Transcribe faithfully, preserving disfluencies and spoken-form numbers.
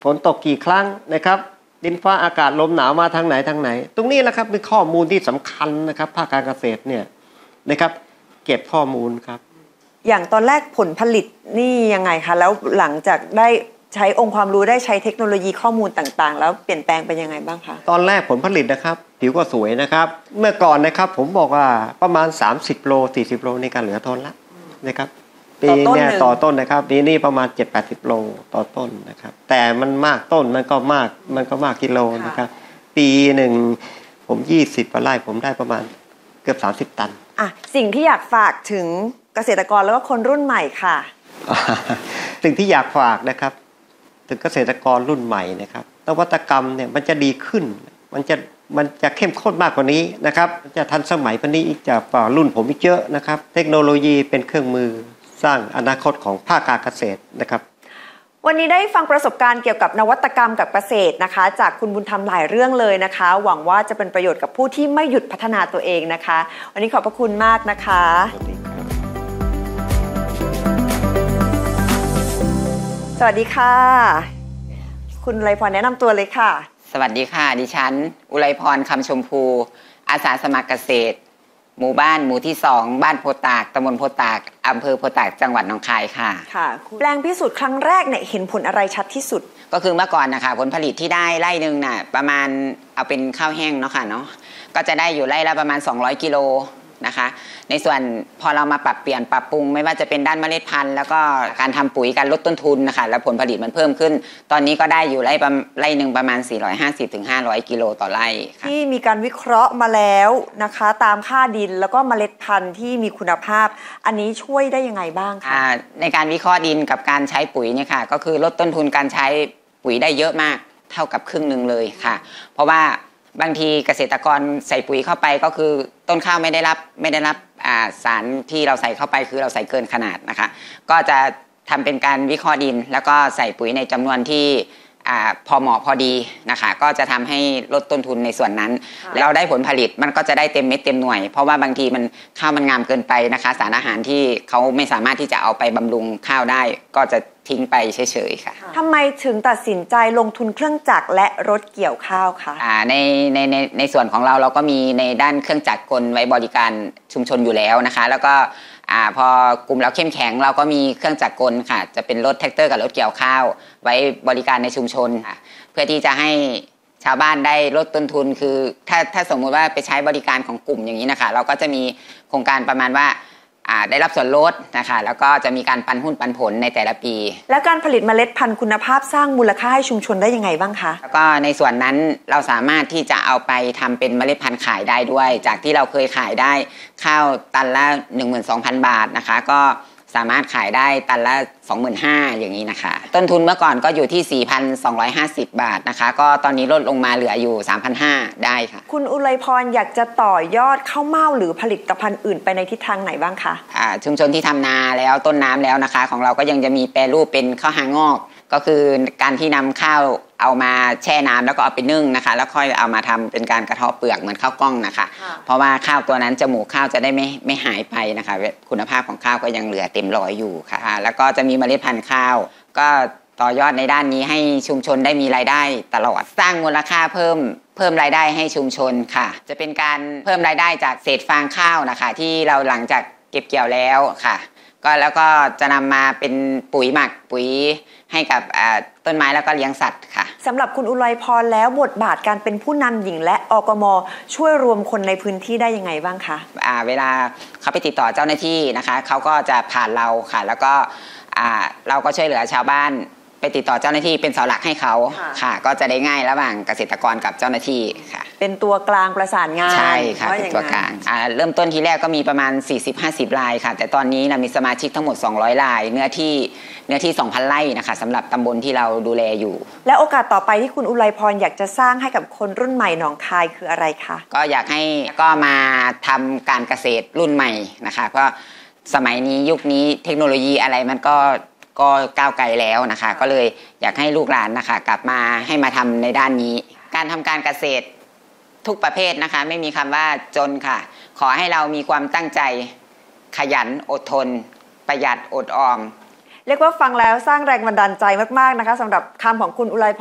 ฝนตกกี่ครั้งนะครับดินฟ้าอากาศลมหนาวมาทางไหนทางไหนตรงนี้แหละครับเป็นข้อมูลที่สำคัญนะครับภาคการเกษตรเนี่ยนะครับเก็บข้อมูลครับอย่างตอนแรกผลผลิตนี่ยังไงคะแล้วหลังจากได้ใช้องค์ความรู้ได้ใช้เทคโนโลยีข้อมูลต่างๆแล้วเปลี่ยนแปลงเป็นยังไงบ้างคะตอนแรกผลผลิตนะครับผิวก็สวยนะครับเมื่อก่อนนะครับผมบอกว่าประมาณสามสิบโลสี่สิบโลในการเหลือทนละนะครับปีนี้ต่อต้นนะครับปีนี้ประมาณ เจ็ดถึงแปดสิบ โลต่อต้นนะครับแต่มันมากต้นมันก็มากมันก็มากกิโลนะครับปีหนึ่งผมยี่สิบไร่ผมได้ประมาณเกือบสามสิบตันอ่ะสิ่งที่อยากฝากถึงเกษตรกรแล้วก็คนรุ่นใหม่ค่ะสิ่งที่อยากฝากนะครับถึงเกษตรกรรุ่นใหม่นะครับนวัตกรรมเนี่ยมันจะดีขึ้นมันจะมันจะเข้มข้นมากกว่านี้นะครับจะทันสมัยกว่านี้อีกจากรุ่นผมอีกเยอะนะครับเทคโนโลยีเป็นเครื่องมือสร้างอนาคตของภาคการเกษตรนะครับวันนี้ได้ฟังประสบการณ์เกี่ยวกับนวัตกรรมกับเกษตรนะคะจากคุณบุญธรรมหลายเรื่องเลยนะคะหวังว่าจะเป็นประโยชน์กับผู้ที่ไม่หยุดพัฒนาตัวเองนะคะวันนี้ขอบพระคุณมากนะคะสวัสดีค่ะคุณอุไรพรแนะนำตัวเลยค่ะสวัสดีค่ะดิฉันอุไรพรคำชมพูอาสาสมัครเกษตรหมู่บ้านหมู่ที่สองบ้านโพตากตำบลโพตากอำเภอโพตากจังหวัดหนองคายค่ะค่ะแปลงพิสูจน์ครั้งแรกเนี่ยเห็นผลอะไรชัดที่สุดก็คือเมื่อก่อนนะคะผลผลิตที่ได้ไร่นึงน่ะประมาณเอาเป็นข้าวแห้งเนาะค่ะเนาะก็จะได้อยู่ไร่ละประมาณสองร้อยกิโลนะคะในส่วนพอเรามาปรับเปลี่ยนปรับปรุงไม่ว่าจะเป็นด้านเมล็ดพันธุ์แล้วก็การทำปุ๋ยการลดต้นทุนนะคะแล้วผลผลิตมันเพิ่มขึ้นตอนนี้ก็ได้อยู่ไร่ไร่หนึ่งประมาณสี่ร้อยห้าสิบถึงห้าร้อยกิโลต่อไร่ค่ะที่มีการวิเคราะห์มาแล้วนะคะตามค่าดินแล้วก็เมล็ดพันธุ์ที่มีคุณภาพอันนี้ช่วยได้ยังไงบ้างคะในการวิเคราะห์ดินกับการใช้ปุ๋ยเนี่ยค่ะก็คือลดต้นทุนการใช้ปุ๋ยได้เยอะมากเท่ากับครึ่งหนึ่งเลยค่ะเพราะว่าบางทีเกษตรกรใส่ปุ๋ยเข้าไปก็คือต้นข้าวไม่ได้รับไม่ได้รับสารที่เราใส่เข้าไปคือเราใส่เกินขนาดนะคะก็จะทำเป็นการวิเคราะห์ดินแล้วก็ใส่ปุ๋ยในจำนวนที่พอเหมาะพอดีนะคะก็จะทำให้ลดต้นทุนในส่วนนั้นแล้วได้ผลผลิตมันก็จะได้เต็มเม็ดเต็มหน่วยเพราะว่าบางทีมันข้าวมันงามเกินไปนะคะสารอาหารที่เขาไม่สามารถที่จะเอาไปบำรุงข้าวได้ก็จะทิ้งไปเฉยๆค่ะทำไมถึงตัดสินใจลงทุนเครื่องจักรและรถเกี่ยวข้าวคะในในในในส่วนของเราเราก็มีในด้านเครื่องจักรกลไว้บริการชุมชนอยู่แล้วนะคะแล้วก็อ่าพอกลุ่มเราเข้มแข็งเราก็มีเครื่องจักรกลค่ะจะเป็นรถแท็กเตอร์กับรถเกี่ยวข้าวไว้บริการในชุมชนค่ะเพื่อที่จะให้ชาวบ้านได้ลดต้นทุนคือถ้าถ้าสมมุติว่าไปใช้บริการของกลุ่มอย่างนี้นะคะเราก็จะมีโครงการประมาณว่าได้รับส่วนลดนะคะแล้วก็จะมีการปันหุ้นปันผลในแต่ละปีแล้วการผลิตเมล็ดพันธุ์คุณภาพสร้างมูลค่าให้ชุมชนได้ยังไงบ้างคะแล้วก็ในส่วนนั้นเราสามารถที่จะเอาไปทำเป็นเมล็ดพันธุ์ขายได้ด้วยจากที่เราเคยขายได้ข้าวตันละ หนึ่งหมื่นสองพัน บาทนะคะก็สามารถขายได้ตันละ สองหมื่นห้าพัน อย่างนี้นะคะต้นทุนเมื่อก่อนก็อยู่ที่ สี่พันสองร้อยห้าสิบ บาทนะคะก็ตอนนี้ลดลงมาเหลืออยู่ สามพันห้าร้อย ได้ค่ะคุณอุไรพรอยากจะต่อยอดข้าวเม่าหรือผลิตภัณฑ์อื่นไปในทิศทางไหนบ้างคะอ่าชุมชนที่ทำนาแล้วต้นน้ำแล้วนะคะของเราก็ยังจะมีแปรรูปเป็นข้าวหางอกก็คือการที่นำข้าวเอามาแช่น้ำแล้วก็เอาไปนึ่งนะคะแล้วค่อยเอามาทำเป็นการกระเทาะเปลือกเหมือนข้าวกล้องนะคะเพราะว่าข้าวตัวนั้นจมูกข้าวจะได้ไม่ไม่หายไปนะคะคุณภาพของข้าวก็ยังเหลือเต็มร้อยอยู่ค่ะแล้วก็จะมีเมล็ดพันธุ์ข้าวก็ต่อยอดในด้านนี้ให้ชุมชนได้มีรายได้ตลอดสร้างมูลค่าเพิ่มเพิ่มรายได้ให้ชุมชนค่ะจะเป็นการเพิ่มรายได้จากเศษฟางข้าวนะคะที่เราหลังจากเก็บเกี่ยวแล้วค่ะก็แล้วก็จะนำมาเป็นปุ๋ยหมักปุ๋ยให้กับต้นไม้แล้วก็เลี้ยงสัตว์ค่ะสำหรับคุณอุไรพรแล้วบทบาทการเป็นผู้นำหญิงและอกม.ช่วยรวมคนในพื้นที่ได้ยังไงบ้างคะอ่าเวลาเขาไปติดต่อเจ้าหน้าที่นะคะเขาก็จะผ่านเราค่ะแล้วก็อ่าเราก็ช่วยเหลือชาวบ้านไปติดต่อเจ้าหน้าที่เป็นเสาหลักให้เขาค่ะก็จะได้ง่ายระหว่างเกษตรกรกับเจ้าหน้าที่ค่ะเป็นตัวกลางประสานงานใช่ค่ะเป็นตัวกลางอ่าเริ่มต้นทีแรกก็มีประมาณ สี่สิบถึงห้าสิบ รายค่ะแต่ตอนนี้เรามีสมาชิกทั้งหมดสองร้อยรายเนื้อที่เนื้อที่ สองพัน ไร่นะคะสำหรับตำบลที่เราดูแลอยู่และโอกาสต่อไปที่คุณอุไรพรอยากจะสร้างให้กับคนรุ่นใหม่หนองคายคืออะไรคะก็อยากให้ก็มาทำการเกษตรรุ่นใหม่นะคะเพราะสมัยนี้ยุคนี้เทคโนโลยีอะไรมันก็ก็ก้าวไกลแล้วนะคะก็เลยอยากให้ลูกหลานนะคะกลับมาให้มาทำในด้านนี้การทำการเกษตรทุกประเภทนะคะไม่มีคำว่าจนค่ะขอให้เรามีความตั้งใจขยันอดทนประหยัดอดออมเรียกว่าฟังแล้วสร้างแรงบันดาลใจมากๆนะคะสำหรับคำของคุณอุไร